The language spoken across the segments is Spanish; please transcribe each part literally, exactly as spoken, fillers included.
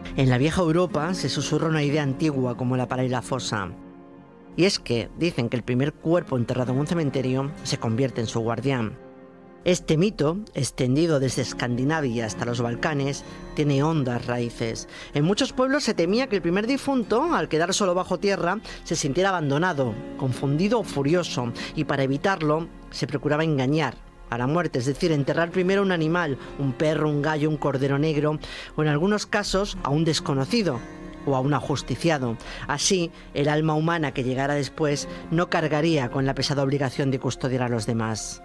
En la vieja Europa se susurra una idea antigua como la pala y la fosa. Y es que dicen que el primer cuerpo enterrado en un cementerio se convierte en su guardián. Este mito, extendido desde Escandinavia hasta los Balcanes, tiene hondas raíces. En muchos pueblos se temía que el primer difunto, al quedar solo bajo tierra, se sintiera abandonado, confundido o furioso, y para evitarlo se procuraba engañar a la muerte, es decir, enterrar primero un animal, un perro, un gallo, un cordero negro, o en algunos casos a un desconocido o a un ajusticiado. Así, el alma humana que llegara después no cargaría con la pesada obligación de custodiar a los demás.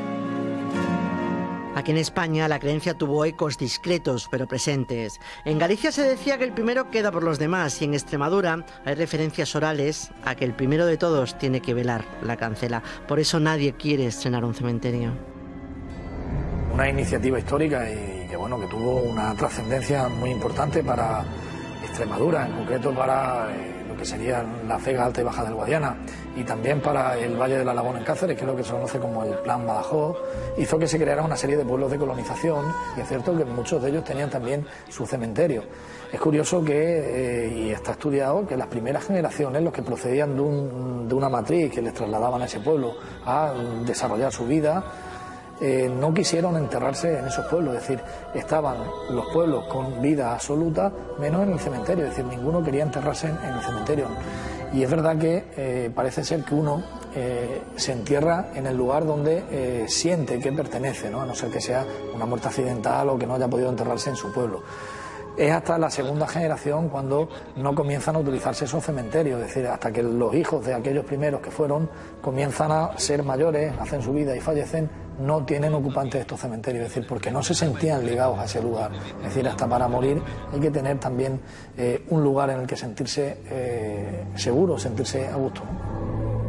Aquí en España la creencia tuvo ecos discretos pero presentes. En Galicia se decía que el primero queda por los demás y en Extremadura hay referencias orales a que el primero de todos tiene que velar la cancela. Por eso nadie quiere estrenar un cementerio. Una iniciativa histórica y que bueno que tuvo una trascendencia muy importante para Extremadura, en concreto para eh, lo que serían las Vegas Alta y Baja del Guadiana y también para el Valle de la Laguna en Cáceres, que es lo que se conoce como el Plan Badajoz, hizo que se creara una serie de pueblos de colonización y es cierto que muchos de ellos tenían también su cementerio. Es curioso que, eh, y está estudiado, que las primeras generaciones, los que procedían de, un, de una matriz que les trasladaban a ese pueblo a desarrollar su vida, Eh, no quisieron enterrarse en esos pueblos, es decir, estaban los pueblos con vida absoluta menos en el cementerio, es decir, ninguno quería enterrarse en, en el cementerio. Y es verdad que eh, parece ser que uno eh, se entierra en el lugar donde eh, siente que pertenece, ¿no? A no ser que sea una muerte accidental o que no haya podido enterrarse en su pueblo. Es hasta la segunda generación cuando no comienzan a utilizarse esos cementerios, es decir, hasta que los hijos de aquellos primeros que fueron comienzan a ser mayores, hacen su vida y fallecen, no tienen ocupantes de estos cementerios, es decir, porque no se sentían ligados a ese lugar. Es decir, hasta para morir hay que tener también eh, un lugar en el que sentirse eh, seguro, sentirse a gusto, ¿no?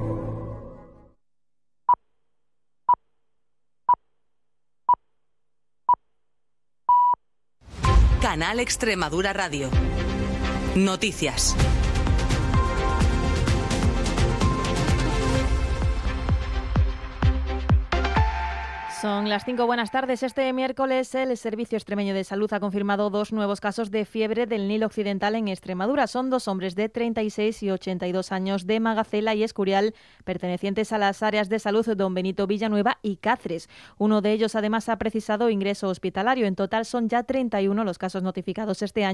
Canal Extremadura Radio. Noticias. Son las cinco. Buenas tardes. Este miércoles el Servicio Extremeño de Salud ha confirmado dos nuevos casos de fiebre del Nilo Occidental en Extremadura. Son dos hombres de treinta y seis y ochenta y dos años de Magacela y Escurial, pertenecientes a las áreas de salud Don Benito Villanueva y Cáceres. Uno de ellos además ha precisado ingreso hospitalario. En total son ya treinta y uno los casos notificados este año